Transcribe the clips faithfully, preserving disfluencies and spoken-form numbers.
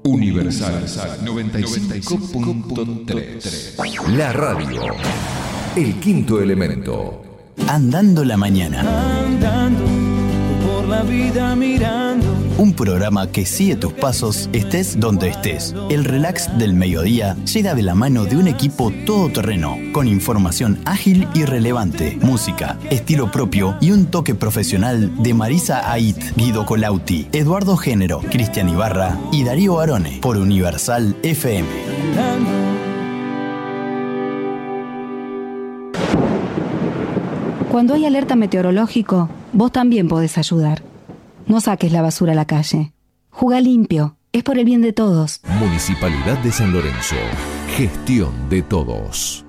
Universal noventa y cinco punto tres. La radio. El quinto elemento. Andando la mañana. Andando por la vida mirando. Un programa que sigue tus pasos, estés donde estés. El relax del mediodía llega de la mano de un equipo todoterreno, con información ágil y relevante, música, estilo propio y un toque profesional de Marisa Ait, Guido Colauti, Eduardo Género, Cristian Ibarra y Darío Barone, por Universal F M. Cuando hay alerta meteorológico, vos también podés ayudar. No saques la basura a la calle. Jugá limpio. Es por el bien de todos. Municipalidad de San Lorenzo. Gestión de todos.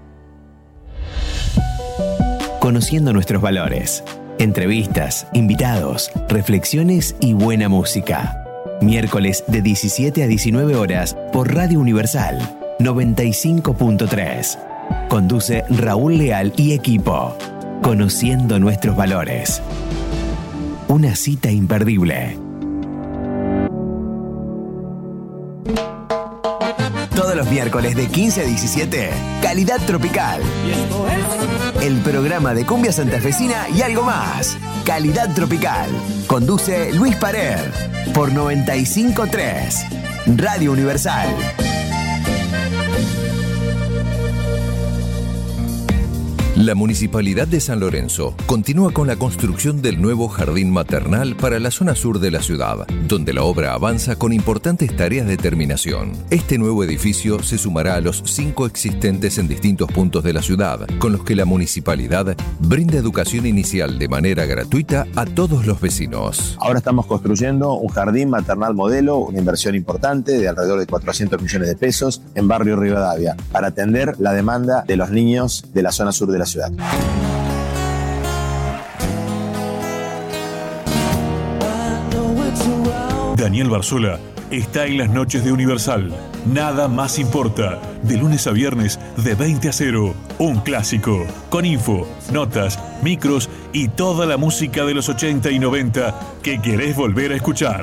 Conociendo nuestros valores. Entrevistas, invitados, reflexiones y buena música. Miércoles de diecisiete a diecinueve horas por Radio Universal noventa y cinco punto tres. Conduce Raúl Leal y equipo. Conociendo nuestros valores. Una cita imperdible. Todos los miércoles de quince a diecisiete, Calidad Tropical. El programa de cumbia santafesina y algo más. Calidad Tropical. Conduce Luis Parer por noventa y cinco punto tres. Radio Universal. La Municipalidad de San Lorenzo continúa con la construcción del nuevo jardín maternal para la zona sur de la ciudad, donde la obra avanza con importantes tareas de terminación. Este nuevo edificio se sumará a los cinco existentes en distintos puntos de la ciudad, con los que la municipalidad brinda educación inicial de manera gratuita a todos los vecinos. Ahora estamos construyendo un jardín maternal modelo, una inversión importante de alrededor de cuatrocientos millones de pesos en Barrio Rivadavia, para atender la demanda de los niños de la zona sur de la ciudad. ciudad. Daniel Barzola está en las noches de Universal. Nada más importa. De lunes a viernes de veinte a cero. Un clásico. Con info, notas, micros y toda la música de los ochenta y noventa que querés volver a escuchar.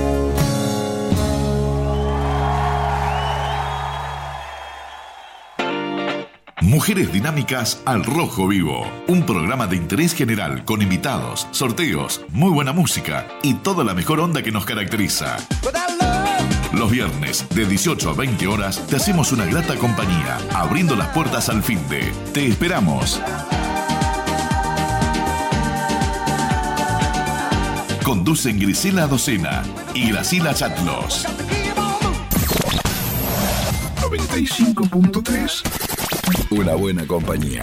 Mujeres Dinámicas al Rojo Vivo. Un programa de interés general con invitados, sorteos, muy buena música y toda la mejor onda que nos caracteriza. Los viernes de dieciocho a veinte horas te hacemos una grata compañía, abriendo las puertas al finde. Te esperamos. Conducen Grisela Docena y Gracila Chatlos. noventa y cinco punto tres. Una buena compañía.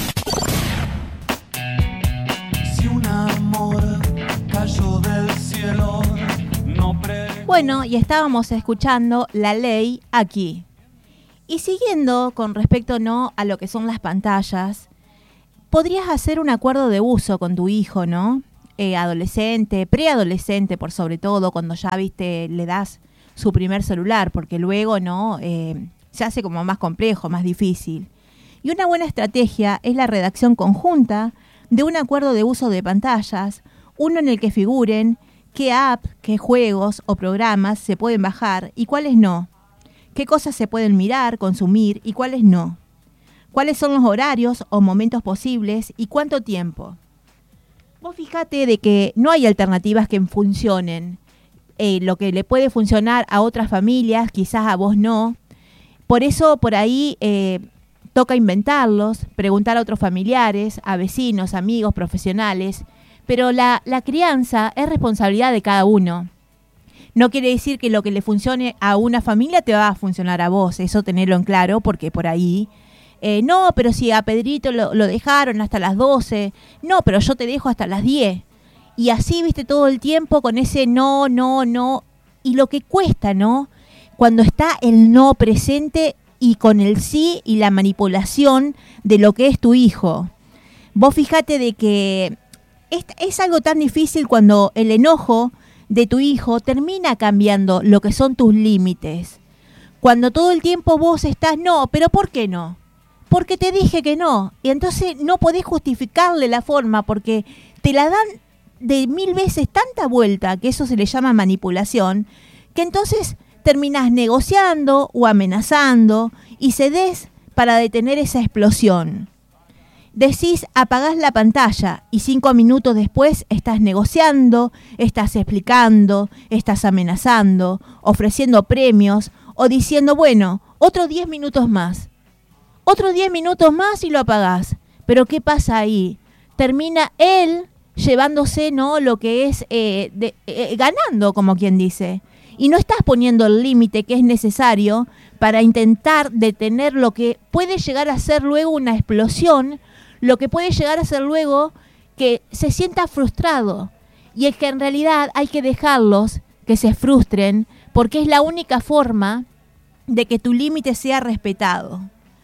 Si un amor cayó del cielo, no pre... Bueno, y estábamos escuchando La Ley aquí. Y siguiendo con respecto no a lo que son las pantallas, podrías hacer un acuerdo de uso con tu hijo, ¿no? Eh, adolescente, preadolescente por sobre todo, cuando ya, viste, le das su primer celular, porque luego, ¿no? Eh, se hace como más complejo, más difícil. Y una buena estrategia es la redacción conjunta de un acuerdo de uso de pantallas, uno en el que figuren qué app, qué juegos o programas se pueden bajar y cuáles no, qué cosas se pueden mirar, consumir y cuáles no, cuáles son los horarios o momentos posibles y cuánto tiempo. Vos fíjate de que no hay alternativas que funcionen. Eh, lo que le puede funcionar a otras familias, quizás a vos no. Por eso, por ahí... Eh, Toca inventarlos, preguntar a otros familiares, a vecinos, amigos, profesionales, pero la, la crianza es responsabilidad de cada uno. No quiere decir que lo que le funcione a una familia te va a funcionar a vos, eso tenerlo en claro, porque por ahí, eh, no, pero si a Pedrito lo, lo dejaron hasta las doce, no, pero yo te dejo hasta las diez. Y así, viste, todo el tiempo con ese no, no, no, y lo que cuesta, ¿no? Cuando está el no presente y con el sí y la manipulación de lo que es tu hijo. Vos fíjate de que es, es algo tan difícil cuando el enojo de tu hijo termina cambiando lo que son tus límites. Cuando todo el tiempo vos estás, no, pero ¿por qué no? Porque te dije que no. Y entonces no podés justificarle la forma porque te la dan de mil veces tanta vuelta, que eso se le llama manipulación, que entonces terminás negociando o amenazando y cedés para detener esa explosión. Decís, apagás la pantalla y cinco minutos después estás negociando, estás explicando, estás amenazando, ofreciendo premios o diciendo, bueno, otros diez minutos más. Otros diez minutos más y lo apagás. Pero ¿qué pasa ahí? Termina él llevándose, ¿no?, lo que es eh, de, eh, ganando, como quien dice. Y no estás poniendo el límite que es necesario para intentar detener lo que puede llegar a ser luego una explosión, lo que puede llegar a ser luego que se sienta frustrado. Y es que en realidad hay que dejarlos que se frustren, porque es la única forma de que tu límite sea respetado.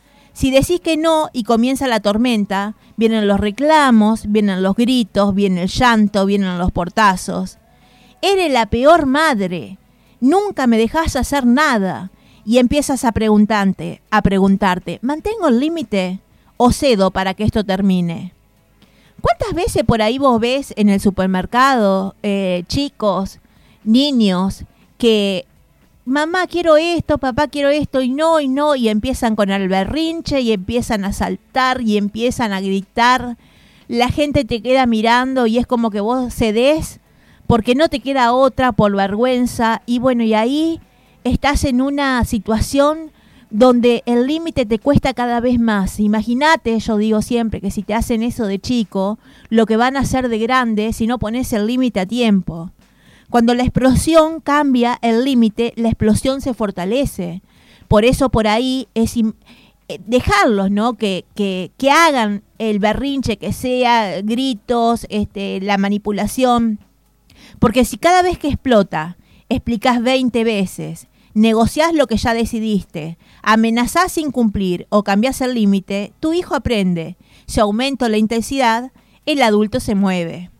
Si decís que no y comienza la tormenta, vienen los reclamos, vienen los gritos, viene el llanto, vienen los portazos. Eres la peor madre. Nunca me dejás hacer nada. Y empiezas a preguntarte, a preguntarte, ¿mantengo el límite o cedo para que esto termine? ¿Cuántas veces por ahí vos ves en el supermercado eh, chicos, niños, que mamá quiero esto, papá quiero esto, y no, y no, y empiezan con el berrinche, y empiezan a saltar, y empiezan a gritar? La gente te queda mirando y es como que vos cedés porque no te queda otra por vergüenza, y bueno, y ahí estás en una situación donde el límite te cuesta cada vez más. Imagínate, yo digo siempre, que si te hacen eso de chico, lo que van a hacer de grande si no pones el límite a tiempo. Cuando la explosión cambia el límite, la explosión se fortalece. Por eso por ahí es im- dejarlos, ¿no? Que, que, que hagan el berrinche, que sea gritos, este, la manipulación. Porque si cada vez que explota explicás veinte veces, negociás lo que ya decidiste, amenazás sin cumplir o cambiás el límite, tu hijo aprende. Si aumenta la intensidad, el adulto se mueve.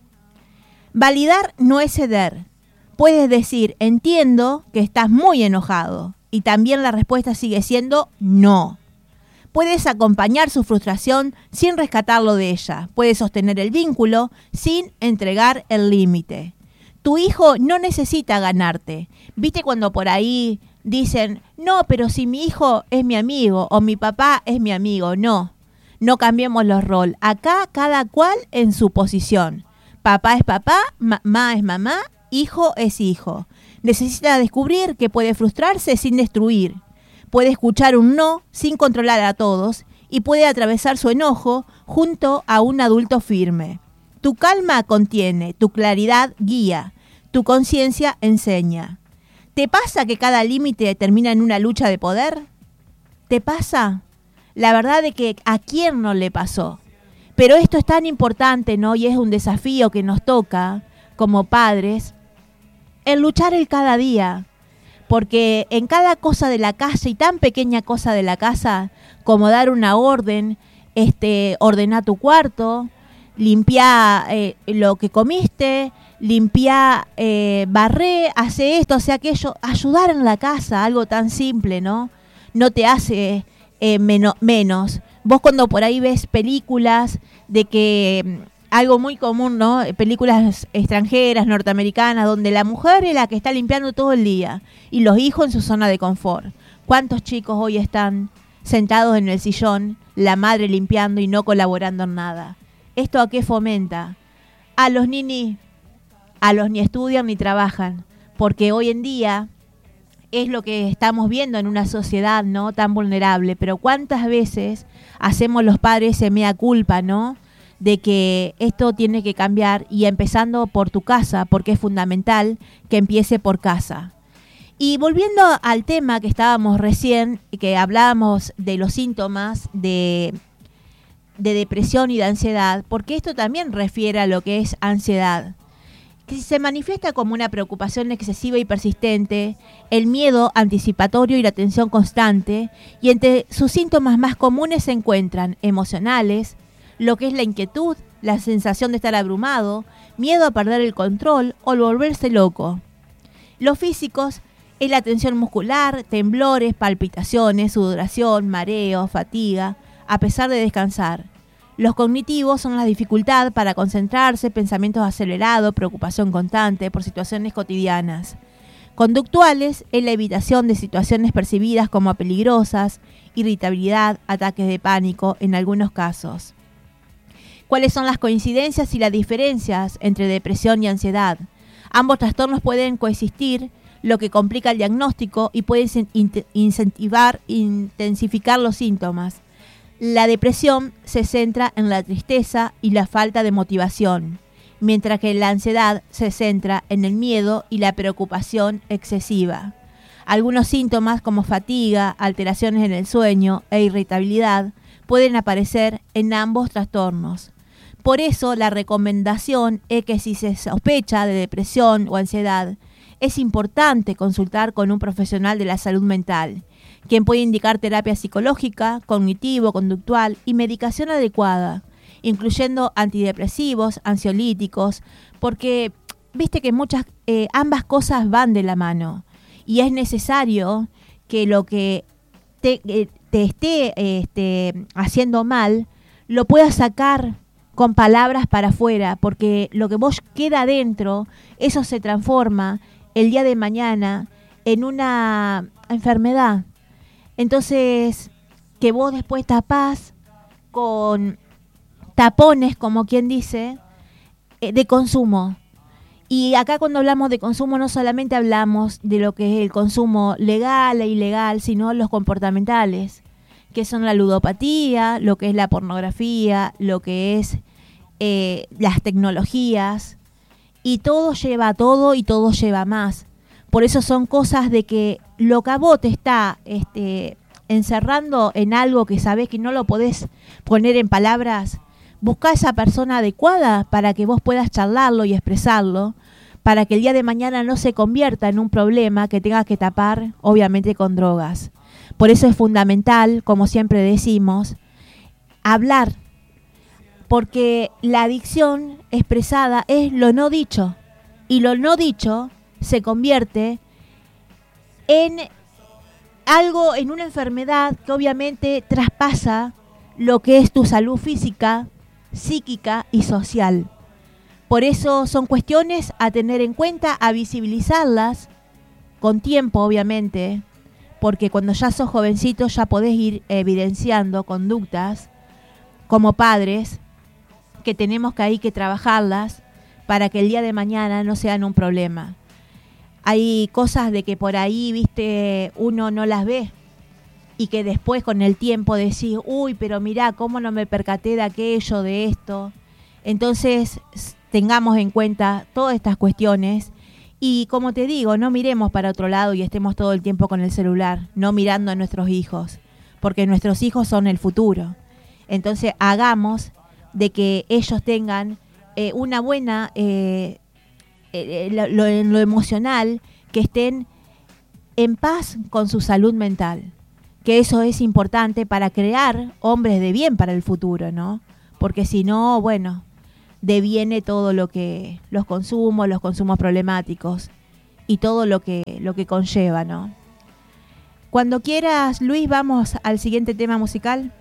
Validar no es ceder. Puedes decir, entiendo que estás muy enojado, y también la respuesta sigue siendo no. Puedes acompañar su frustración sin rescatarlo de ella. Puedes sostener el vínculo sin entregar el límite. Tu hijo no necesita ganarte. ¿Viste cuando por ahí dicen, no, pero si mi hijo es mi amigo o mi papá es mi amigo? No, no cambiemos los roles. Acá cada cual en su posición. Papá es papá, mamá es mamá, hijo es hijo. Necesita descubrir que puede frustrarse sin destruir. Puede escuchar un no sin controlar a todos y puede atravesar su enojo junto a un adulto firme. Tu calma contiene, tu claridad guía, tu conciencia enseña. ¿Te pasa que cada límite termina en una lucha de poder? ¿Te pasa? La verdad es que a quién no le pasó. Pero esto es tan importante, ¿no? Y es un desafío que nos toca como padres, el luchar el cada día. Porque en cada cosa de la casa, y tan pequeña cosa de la casa, como dar una orden, este, ordenar tu cuarto, limpiar eh, lo que comiste, limpiar, eh, barré, hace esto, hace aquello, ayudar en la casa, algo tan simple, ¿no? No te hace eh, meno, menos. Vos cuando por ahí ves películas de que, algo muy común, ¿no? Películas extranjeras, norteamericanas, donde la mujer es la que está limpiando todo el día y los hijos en su zona de confort. ¿Cuántos chicos hoy están sentados en el sillón, la madre limpiando y no colaborando en nada? ¿Esto a qué fomenta? A los ninis, a los ni estudian ni trabajan, porque hoy en día es lo que estamos viendo en una sociedad, ¿no?, tan vulnerable. Pero ¿cuántas veces hacemos los padres ese mea culpa, ¿no?, de que esto tiene que cambiar, y empezando por tu casa, porque es fundamental que empiece por casa. Y volviendo al tema que estábamos recién, que hablábamos de los síntomas de, de depresión y de ansiedad, porque esto también refiere a lo que es ansiedad, que se manifiesta como una preocupación excesiva y persistente, el miedo anticipatorio y la tensión constante, y entre sus síntomas más comunes se encuentran emocionales, lo que es la inquietud, la sensación de estar abrumado, miedo a perder el control o volverse loco. Los físicos es la tensión muscular, temblores, palpitaciones, sudoración, mareo, fatiga, a pesar de descansar. Los cognitivos son la dificultad para concentrarse, pensamientos acelerados, preocupación constante por situaciones cotidianas. Conductuales es la evitación de situaciones percibidas como peligrosas, irritabilidad, ataques de pánico en algunos casos. ¿Cuáles son las coincidencias y las diferencias entre depresión y ansiedad? Ambos trastornos pueden coexistir, lo que complica el diagnóstico y puede incentivar, intensificar los síntomas. La depresión se centra en la tristeza y la falta de motivación, mientras que la ansiedad se centra en el miedo y la preocupación excesiva. Algunos síntomas como fatiga, alteraciones en el sueño e irritabilidad pueden aparecer en ambos trastornos. Por eso la recomendación es que si se sospecha de depresión o ansiedad, es importante consultar con un profesional de la salud mental, quien puede indicar terapia psicológica, cognitivo-conductual y medicación adecuada, incluyendo antidepresivos, ansiolíticos, porque viste que muchas, eh, ambas cosas van de la mano y es necesario que lo que te, eh, te esté este, haciendo mal lo puedas sacar con palabras para afuera, porque lo que vos queda adentro, eso se transforma el día de mañana en una enfermedad. Entonces, que vos después tapás con tapones, como quien dice, eh, de consumo. Y acá cuando hablamos de consumo no solamente hablamos de lo que es el consumo legal e ilegal, sino los comportamentales, que son la ludopatía, lo que es la pornografía, lo que es eh, las tecnologías, y todo lleva a todo y todo lleva más. Por eso son cosas de que lo que a vos te está este, encerrando en algo que sabés que no lo podés poner en palabras, buscá a esa persona adecuada para que vos puedas charlarlo y expresarlo, para que el día de mañana no se convierta en un problema que tengas que tapar, obviamente, con drogas. Por eso es fundamental, como siempre decimos, hablar, porque la adicción expresada es lo no dicho, y lo no dicho se convierte en algo, en una enfermedad que obviamente traspasa lo que es tu salud física, psíquica y social. Por eso son cuestiones a tener en cuenta, a visibilizarlas con tiempo, obviamente, porque cuando ya sos jovencito ya podés ir evidenciando conductas como padres que tenemos que ahí que trabajarlas para que el día de mañana no sean un problema. Hay cosas de que por ahí, viste, uno no las ve y que después con el tiempo decís, uy, pero mirá, cómo no me percaté de aquello, de esto. Entonces, tengamos en cuenta todas estas cuestiones y, como te digo, no miremos para otro lado y estemos todo el tiempo con el celular, no mirando a nuestros hijos, porque nuestros hijos son el futuro. Entonces, hagamos de que ellos tengan eh, una buena, eh, eh, lo, lo, en lo emocional, que estén en paz con su salud mental, que eso es importante para crear hombres de bien para el futuro, ¿no? Porque si no, bueno, deviene todo lo que, los consumos, los consumos problemáticos y todo lo que, lo que conlleva, ¿no? Cuando quieras, Luis, vamos al siguiente tema musical.